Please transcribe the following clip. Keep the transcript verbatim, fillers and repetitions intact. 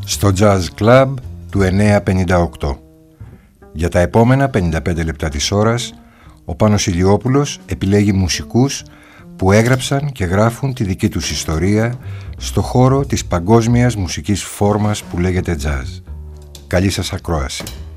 στο Jazz Club του εννιακόσια πενήντα οκτώ. Για τα επόμενα πενήντα πέντε λεπτά της ώρας, ο Πάνος Ηλιόπουλος επιλέγει μουσικούς που έγραψαν και γράφουν τη δική τους ιστορία στο χώρο της παγκόσμιας μουσικής φόρμας που λέγεται jazz. Καλή σας ακρόαση.